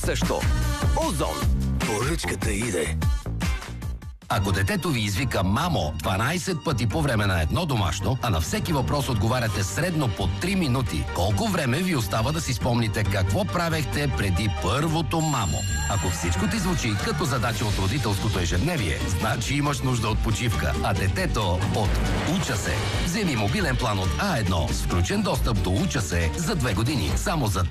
също. Озон. Поръчката иде. Ако детето ви извика «мамо» 12 пъти по време на едно домашно, а на всеки въпрос отговаряте средно по 3 минути, колко време ви остава да си спомните какво правехте преди първото «мамо»? Ако всичко ти звучи като задача от родителското ежедневие, значи имаш нужда от почивка, а детето от «Уча се». Вземи мобилен план от А1 с включен достъп до «Уча се» за 2 години, само за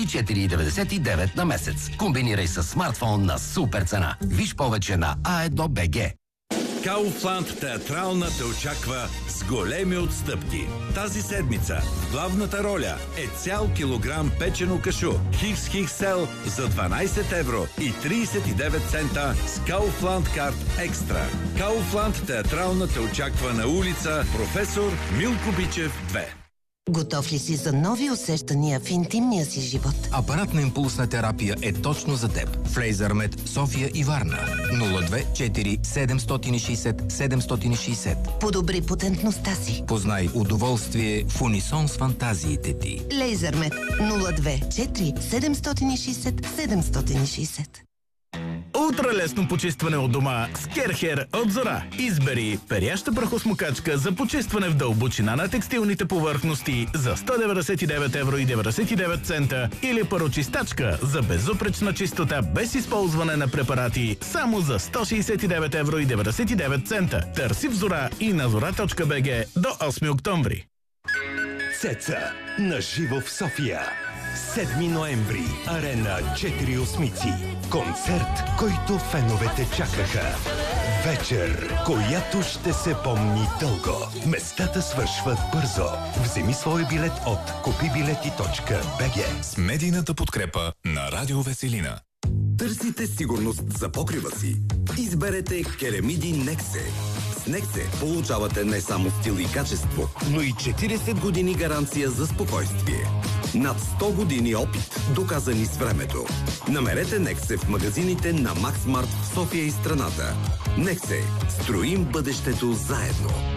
24,99 на месец. Комбинирай с смартфон на супер цена. Виж повече на A1BG. Kaufland театрална те очаква с големи отстъпки. Тази седмица в главната роля е цял килограм печено кашу XXL за 12 евро и 39 цента с Kaufland карт екстра. Kaufland театрална те очаква на улица Професор Милко Бичев 2. Готов ли си за нови усещания в интимния си живот? Апаратна импулсна терапия е точно за теб. Фрейзърмет, София и Варна. 02 4 760 760. Подобри потентността си. Познай удоволствие в унисон с фантазиите ти. Лейзърмет 02 4 760 760. Ултралесно почистване от дома с Керхер от Зора. Избери перяща прахосмокачка за почистване в дълбочина на текстилните повърхности за 199 евро и 99 цента или парочистачка за безупречна чистота без използване на препарати само за 169 евро и 99 цента. Търси в Зора и на zora.bg до 8 октомври. Цеца на живо в София. 7 ноември. Арена 4 осмици. Концерт, който феновете чакаха. Вечер, която ще се помни дълго. Местата свършват бързо. Вземи свой билет от kupibileti.bg. С медийната подкрепа на Радио Веселина. Търсите сигурност за покрива си? Изберете Керемиди Нексе. С Нексе получавате не само стил и качество, но и 40 години гаранция за спокойствие. Над 100 години опит, доказани с времето. Намерете Нексе в магазините на Максмарт в София и страната. Нексе. Строим бъдещето заедно.